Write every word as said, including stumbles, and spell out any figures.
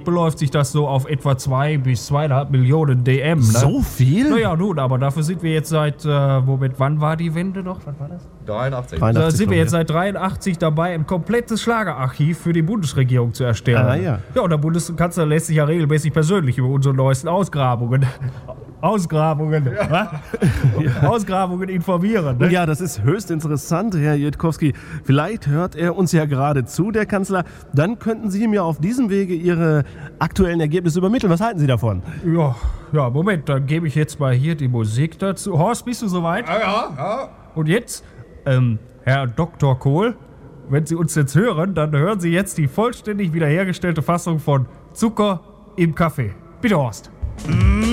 Konkret beläuft sich das so auf etwa zwei bis zweieinhalb Millionen D M. Ne? So viel? Naja, nun, aber dafür sind wir jetzt seit, äh, Moment, wann war die Wende noch? Wann war das? dreiundachtzig. Da sind wir jetzt seit dreiundachtzig dabei, ein komplettes Schlagerarchiv für die Bundesregierung zu erstellen. Ah, ja. Ja, und der Bundeskanzler lässt sich ja regelmäßig persönlich über unsere neuesten Ausgrabungen, Ausgrabungen, ja. Ausgrabungen informieren. Ne? Ja, das ist höchst interessant, Herr Jitkowski. Vielleicht hört er uns ja gerade zu, der Kanzler. Dann könnten Sie ihm ja auf diesem Wege Ihre aktuellen Ergebnisse übermitteln. Was halten Sie davon? Ja, ja, Moment, dann gebe ich jetzt mal hier die Musik dazu. Horst, bist du soweit? Ja, ja, ja. Und jetzt, ähm, Herr Doktor Kohl, wenn Sie uns jetzt hören, dann hören Sie jetzt die vollständig wiederhergestellte Fassung von Zucker im Kaffee. Bitte, Horst.